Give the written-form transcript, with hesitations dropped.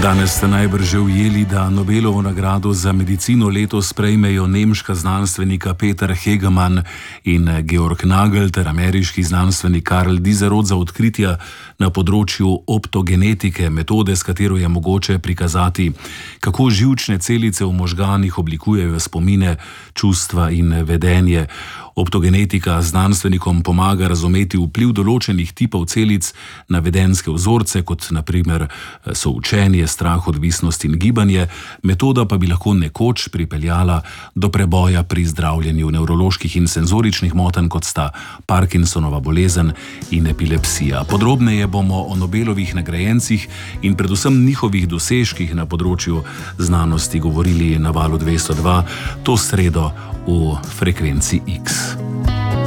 Danes ste najbrž že ujeli, da Nobelovo nagrado za medicino letos prejmejo nemška znanstvenika Peter Hegemann in Georg Nagel ter ameriški znanstvenik Karl Dizerot za odkritja na področju optogenetike, metode, s katero je mogoče prikazati, kako živčne celice v možganih oblikujejo spomine, čustva in vedenje. Optogenetika znanstvenikom pomaga razumeti vpliv določenih tipov celic na vedenjske vzorce, kot naprimer so učenje, strah, odvisnost in gibanje, metoda pa bi lahko nekoč pripeljala do preboja pri zdravljenju nevroloških in senzoričnih motenj, kot sta Parkinsonova bolezen in epilepsija. Podrobneje bomo o Nobelovih nagrajencih in predvsem njihovih dosežkih na področju znanosti govorili na Valu 202, to sredo v Frekvenci X.